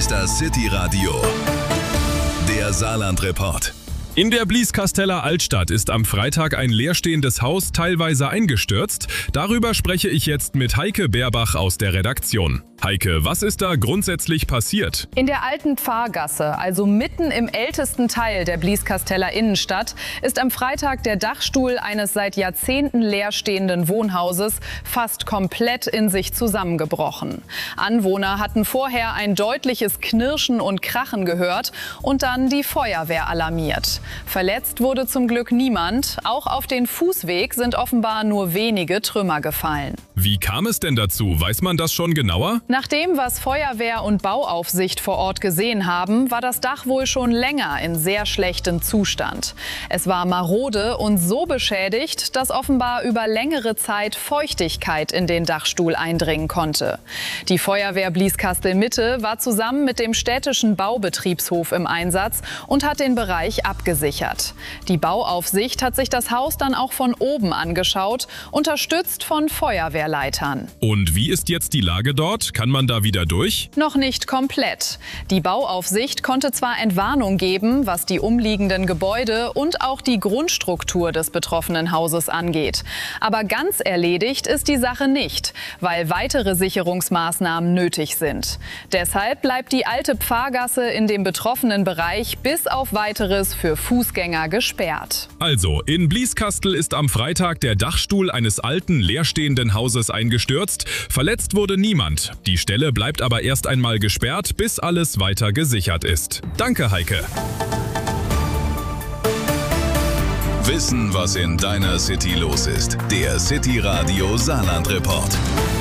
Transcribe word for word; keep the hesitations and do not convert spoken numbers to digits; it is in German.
ist das City Radio, der Saarland-Report. In der Blieskasseler Altstadt ist am Freitag ein leerstehendes Haus teilweise eingestürzt. Darüber spreche ich jetzt mit Heike Beerbach aus der Redaktion. Heike, was ist da grundsätzlich passiert? In der alten Pfarrgasse, also mitten im ältesten Teil der Blieskasseler Innenstadt, ist am Freitag der Dachstuhl eines seit Jahrzehnten leerstehenden Wohnhauses fast komplett in sich zusammengebrochen. Anwohner hatten vorher ein deutliches Knirschen und Krachen gehört und dann die Feuerwehr alarmiert. Verletzt wurde zum Glück niemand. Auch auf den Fußweg sind offenbar nur wenige Trümmer gefallen. Wie kam es denn dazu? Weiß man das schon genauer? Nach dem, was Feuerwehr und Bauaufsicht vor Ort gesehen haben, war das Dach wohl schon länger in sehr schlechtem Zustand. Es war marode und so beschädigt, dass offenbar über längere Zeit Feuchtigkeit in den Dachstuhl eindringen konnte. Die Feuerwehr Blieskastel-Mitte war zusammen mit dem städtischen Baubetriebshof im Einsatz und hat den Bereich abgesichert. Die Bauaufsicht hat sich das Haus dann auch von oben angeschaut, unterstützt von Feuerwehrleitern. Und wie ist jetzt die Lage dort? Kann man da wieder durch? Noch nicht komplett. Die Bauaufsicht konnte zwar Entwarnung geben, was die umliegenden Gebäude und auch die Grundstruktur des betroffenen Hauses angeht. Aber ganz erledigt ist die Sache nicht, weil weitere Sicherungsmaßnahmen nötig sind. Deshalb bleibt die alte Pfarrgasse in dem betroffenen Bereich bis auf Weiteres für Fußgänger gesperrt. Also, in Blieskastel ist am Freitag der Dachstuhl eines alten, leerstehenden Hauses eingestürzt. Verletzt wurde niemand. Die Stelle bleibt aber erst einmal gesperrt, bis alles weiter gesichert ist. Danke, Heike. Wissen, was in deiner City los ist. Der City Radio Saarland-Report.